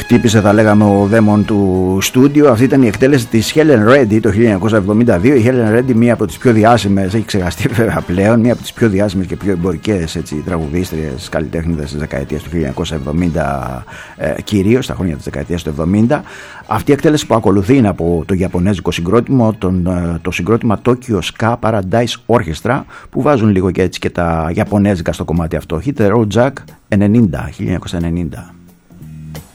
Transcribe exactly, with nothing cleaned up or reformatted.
χτύπησε, θα λέγαμε, ο δαίμον του στούντιο. Αυτή ήταν η εκτέλεση της Helen Reddy το χίλια εννιακόσια εβδομήντα δύο. Η Helen Reddy, μία από τις πιο διάσημες, έχει ξεχαστεί βέβαια πλέον, μία από τις πιο διάσημες και πιο εμπορικές, έτσι, τραγουδίστριες, καλλιτέχνηδες της δεκαετίας του χίλια εννιακόσια εβδομήντα, ε, κυρίως στα χρόνια της δεκαετίας του εβδομήντα. Αυτή η εκτέλεση που ακολουθεί είναι από το ιαπωνέζικο συγκρότημα, τον, το συγκρότημα Tokyo Ska Paradise Orchestra, που βάζουν λίγο και έτσι και τα ιαπωνέζικα στο κομμάτι αυτό. Hit the Road Jack, ενενήντα, χίλια εννιακόσια ενενήντα.